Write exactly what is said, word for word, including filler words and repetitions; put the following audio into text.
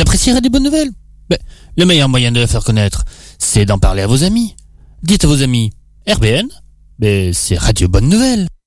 appréciez Radio Bonne Nouvelle. Ben, le meilleur moyen de la faire connaître, c'est d'en parler à vos amis. Dites à vos amis, R B N, ben, c'est Radio Bonne Nouvelle.